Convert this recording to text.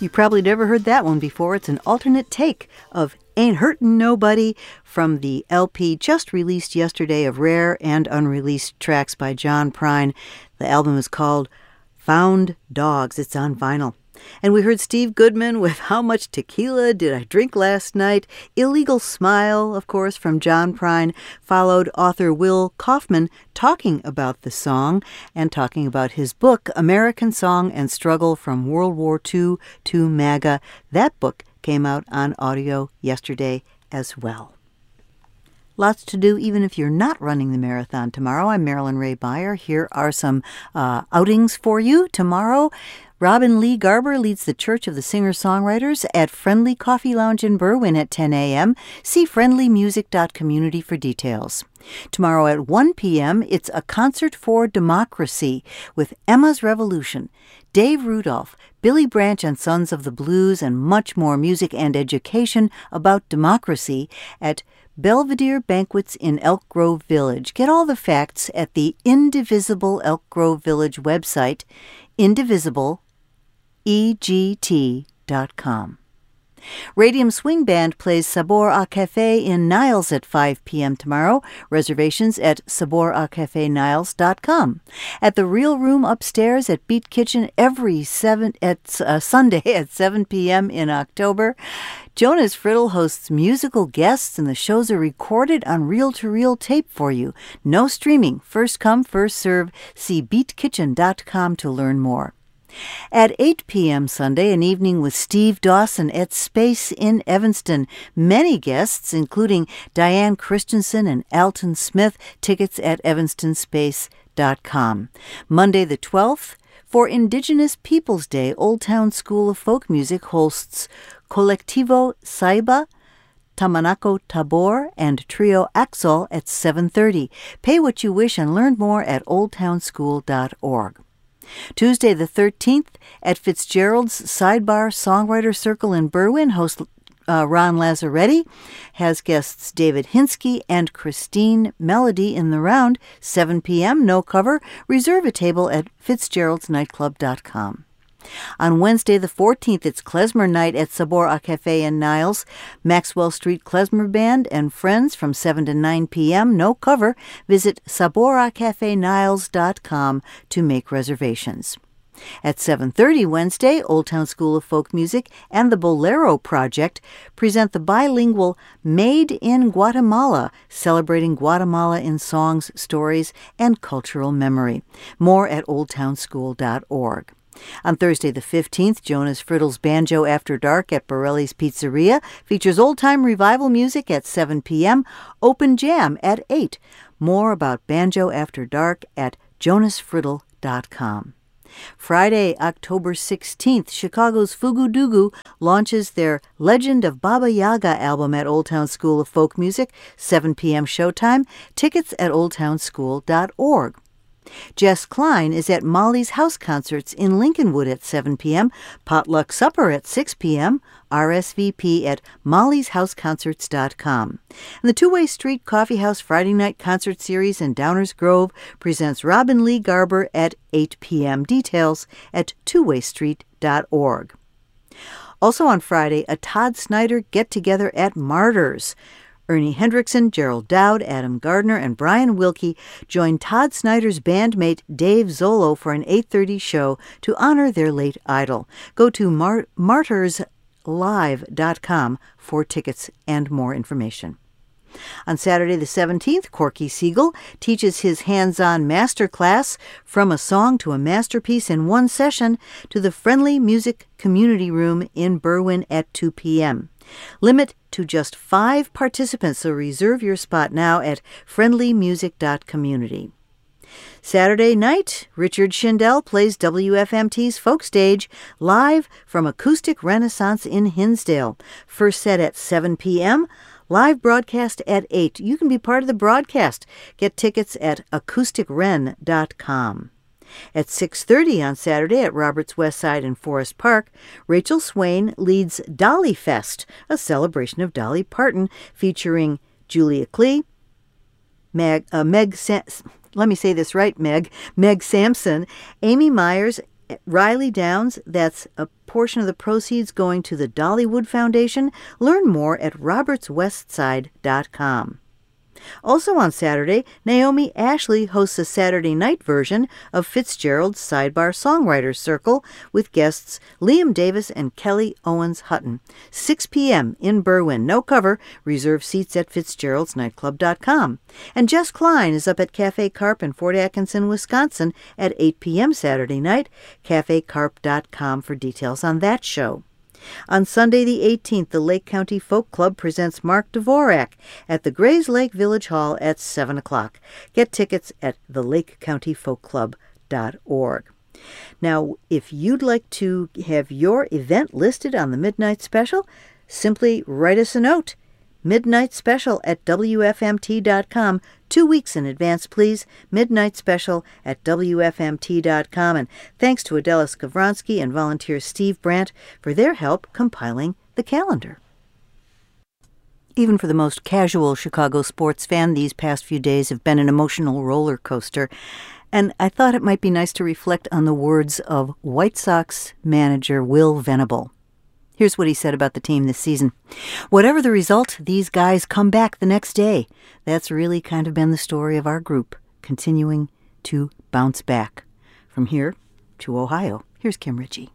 You probably never heard that one before. It's an alternate take of Ain't Hurtin' Nobody from the LP just released yesterday of rare and unreleased tracks by John Prine. The album is called Found Dogs. It's on vinyl. And we heard Steve Goodman with How Much Tequila Did I Drink Last Night? Illegal Smile, of course, from John Prine, followed author Will Kaufman talking about the song and talking about his book, American Song and Struggle from World War II to MAGA. That book came out on audio yesterday as well. Lots to do even if you're not running the marathon tomorrow. I'm Marilyn Ray Beyer. Here are some outings for you tomorrow. Robin Lee Garber leads the Church of the Singer-Songwriters at Friendly Coffee Lounge in Berwyn at 10 a.m. See friendlymusic.community for details. Tomorrow at 1 p.m., it's a concert for democracy with Emma's Revolution, Dave Rudolph, Billy Branch and Sons of the Blues, and much more music and education about democracy at Belvedere Banquets in Elk Grove Village. Get all the facts at the Indivisible Elk Grove Village website, indivisible.egt.com. Radium Swing Band plays Sabor a Cafe in Niles at 5 p.m. tomorrow. Reservations at saboracafeniles.com. At the Real Room upstairs at Beat Kitchen Sunday at 7 p.m. in October. Jonas Friddle hosts musical guests, and the shows are recorded on reel-to-reel tape for you. No streaming. First come, first serve. See beatkitchen.com to learn more. At 8 p.m. Sunday, an evening with Steve Dawson at Space in Evanston. Many guests, including Diane Christensen and Alton Smith. Tickets at evanstonspace.com. Monday the 12th, for Indigenous Peoples Day, Old Town School of Folk Music hosts Colectivo Saiba, Tamanako Tabor, and Trio Axel at 7:30. Pay what you wish and learn more at oldtownschool.org. Tuesday the 13th, at Fitzgerald's Sidebar Songwriter Circle in Berwyn, host Ron Lazzaretti has guests David Hinsky and Christine Melody in the round, 7 p.m., no cover. Reserve a table at fitzgeraldsnightclub.com. On Wednesday the 14th, it's Klezmer Night at Sabor a Cafe in Niles. Maxwell Street Klezmer Band and friends from 7 to 9 p.m., no cover. Visit saboracafeniles.com to make reservations. At 7:30 Wednesday, Old Town School of Folk Music and the Bolero Project present the bilingual Made in Guatemala, celebrating Guatemala in songs, stories, and cultural memory. More at oldtownschool.org. On Thursday the 15th, Jonas Friddle's Banjo After Dark at Borelli's Pizzeria features old-time revival music at 7 p.m., open jam at 8. More about Banjo After Dark at jonasfriddle.com. Friday, October 16th, Chicago's Fugu Dugu launches their Legend of Baba Yaga album at Old Town School of Folk Music, 7 p.m. showtime. Tickets at oldtownschool.org. Jess Klein is at Molly's House Concerts in Lincolnwood at 7 p.m., Potluck Supper at 6 p.m., RSVP at mollyshouseconcerts.com. And the Two-Way Street Coffee House Friday Night Concert Series in Downers Grove presents Robin Lee Garber at 8 p.m. Details at twowaystreet.org. Also on Friday, a Todd Snyder get-together at Martyrs. Ernie Hendrickson, Gerald Dowd, Adam Gardner, and Brian Wilkie join Todd Snyder's bandmate Dave Zolo for an 8:30 show to honor their late idol. Go to martyrslive.com for tickets and more information. On Saturday the 17th, Corky Siegel teaches his hands-on master class From a Song to a Masterpiece in one session to the Friendly Music Community Room in Berwyn at 2 p.m. Limit to just 5 participants, so reserve your spot now at friendlymusic.community. Saturday night, Richard Schindel plays WFMT's Folk Stage live from Acoustic Renaissance in Hinsdale. First set at 7 p.m., live broadcast at 8. You can be part of the broadcast. Get tickets at acousticren.com. At 6:30 on Saturday at Roberts Westside in Forest Park, Rachel Swain leads Dolly Fest, a celebration of Dolly Parton featuring Julia Klee, Meg Sampson, Amy Myers, Riley Downs, that's portion of the proceeds going to the Dollywood Foundation. Learn more at robertswestside.com. Also on Saturday, Naomi Ashley hosts a Saturday night version of Fitzgerald's Sidebar Songwriters Circle with guests Liam Davis and Kelly Owens Hutton. 6 p.m. in Berwyn. No cover. Reserve seats at fitzgeraldsnightclub.com. And Jess Klein is up at Cafe Carp in Fort Atkinson, Wisconsin at 8 p.m. Saturday night. cafecarp.com for details on that show. On Sunday the 18th, the Lake County Folk Club presents Mark Dvorak at the Grays Lake Village Hall at 7 o'clock. Get tickets at thelakecountyfolkclub.org. Now, if you'd like to have your event listed on the Midnight Special, simply write us a note. Midnight Special at WFMT.com. 2 weeks in advance, please. Midnight Special at WFMT.com. And thanks to Adela Skavronsky and volunteer Steve Brandt for their help compiling the calendar. Even for the most casual Chicago sports fan, these past few days have been an emotional roller coaster. And I thought it might be nice to reflect on the words of White Sox manager Will Venable. Here's what he said about the team this season. Whatever the result, these guys come back the next day. That's really kind of been the story of our group, continuing to bounce back. From here to Ohio, here's Kim Ritchie.